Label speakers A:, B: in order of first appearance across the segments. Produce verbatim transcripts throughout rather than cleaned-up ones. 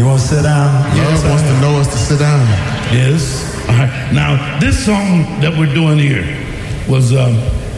A: want to sit down?
B: Yes,
A: Lord wants to know us to sit down.
B: Yes. All right. Now, this song that we're doing here was um,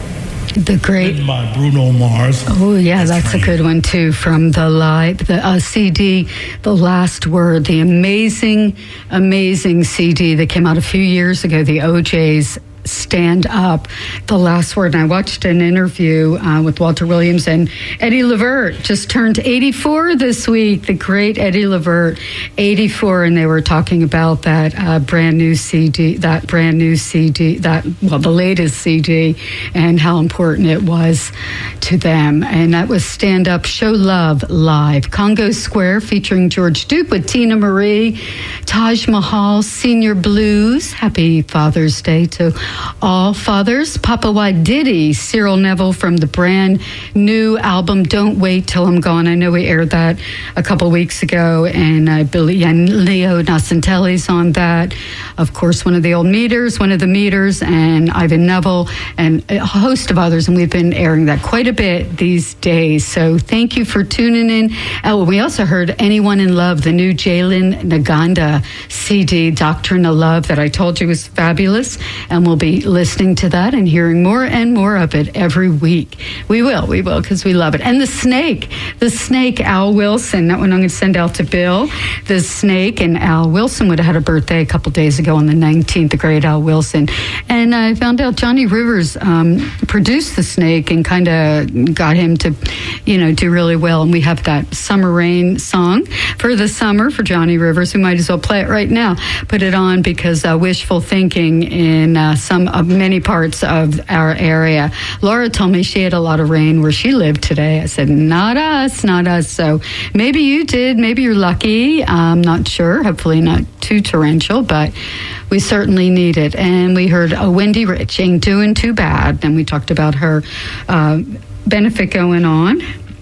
C: the great
B: written by Bruno Mars.
C: Oh, yeah, that's a good one, too, from the live, the uh, C D, The Last Word, the amazing, amazing C D that came out a few years ago, the O J's Stand Up, The Last Word. And I watched an interview uh, with Walter Williams, and Eddie Levert just turned eighty-four this week, the great Eddie Levert, eighty-four, and they were talking about that uh, brand new C D, that brand new C D, that, well, the latest C D, and how important it was to them. And that was Stand Up, Show Love Live. Congo Square featuring George Duke with Tina Marie, Taj Mahal, Senior Blues. Happy Father's Day to all fathers. Papa Wadiddy, Cyril Neville from the brand new album Don't Wait Till I'm Gone. I know we aired that a couple weeks ago, and I believe and Leo Nasantelli's on that. Of course, one of the old meters, one of the meters, and Ivan Neville, and a host of others, and we've been airing that quite a bit these days. So thank you for tuning in. Oh, we also heard Anyone in Love, the new Jalen Naganda C D, Doctrine of Love, that I told you was fabulous, and we'll be listening to that and hearing more and more of it every week. We will, we will, because we love it. And the Snake, the Snake, Al Wilson, that one I'm going to send out to Bill. The Snake and Al Wilson would have had a birthday a couple days ago on the nineteenth, the great Al Wilson. And I found out Johnny Rivers um, produced the Snake and kind of got him to, you know, do really well. And we have that Summer Rain song for the summer for Johnny Rivers. We might as well play it right now. Put it on because uh, wishful thinking in uh, some uh, many parts of our area. Laura told me she had a lot of rain where she lived today. I said, not us, not us. So maybe you did. Maybe you're lucky. I'm not sure. Hopefully not too torrential, but we certainly need it. And we heard uh, Wendy Rich, Ain't Doing Too Bad. And we talked about her uh, benefit going on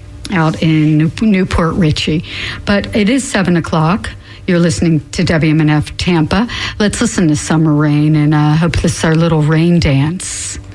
C: out in Newport Richey. But it is seven o'clock. You're listening to W M N F Tampa. Let's listen to Summer Rain, and I uh, hope this is our little rain dance.